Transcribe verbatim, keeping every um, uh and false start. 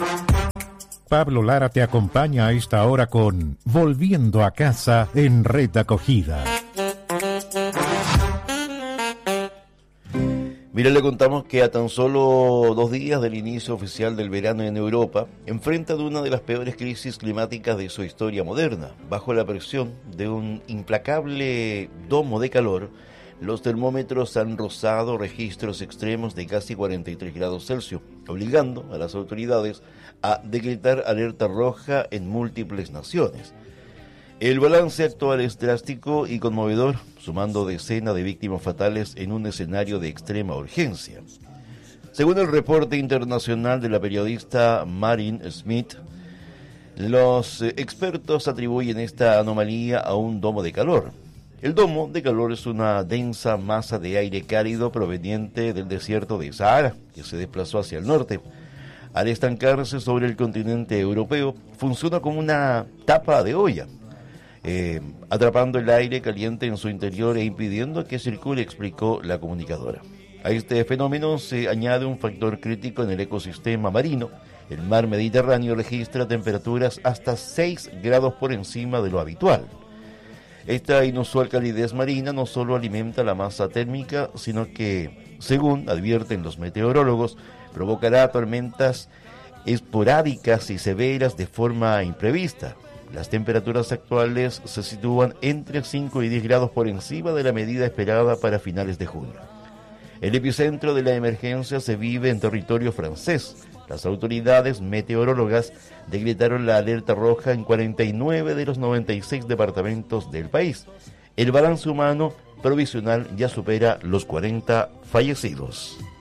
Pablo Lara te acompaña a esta hora con Volviendo a casa en Red Acogida. Mira, le contamos que a tan solo dos días del inicio oficial del verano en Europa, enfrentan una de las peores crisis climáticas de su historia moderna. Bajo la presión de un implacable domo de calor, los termómetros han rozado registros extremos de casi cuarenta y tres grados Celsius, obligando a las autoridades a decretar alerta roja en múltiples naciones. El balance actual es drástico y conmovedor, sumando decenas de víctimas fatales en un escenario de extrema urgencia. Según el reporte internacional de la periodista Marin Smith, los expertos atribuyen esta anomalía a un domo de calor. El domo de calor es una densa masa de aire cálido proveniente del desierto de Sahara, que se desplazó hacia el norte. Al estancarse sobre el continente europeo, funciona como una tapa de olla, eh, atrapando el aire caliente en su interior e impidiendo que circule, explicó la comunicadora. A este fenómeno se añade un factor crítico en el ecosistema marino. El mar Mediterráneo registra temperaturas hasta seis grados por encima de lo habitual. Esta inusual calidez marina no solo alimenta la masa térmica, sino que, según advierten los meteorólogos, provocará tormentas esporádicas y severas de forma imprevista. Las temperaturas actuales se sitúan entre cinco y diez grados por encima de la medida esperada para finales de junio. El epicentro de la emergencia se vive en territorio francés. Las autoridades meteorólogas decretaron la alerta roja en cuarenta y nueve de los noventa y seis departamentos del país. El balance humano provisional ya supera los cuarenta fallecidos.